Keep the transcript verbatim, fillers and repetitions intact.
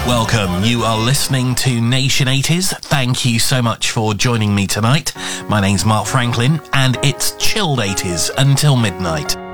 Welcome. You are listening to Nation eighties. Thank you so much for joining me tonight. My name's Mark Franklin, and it's chilled eighties until midnight.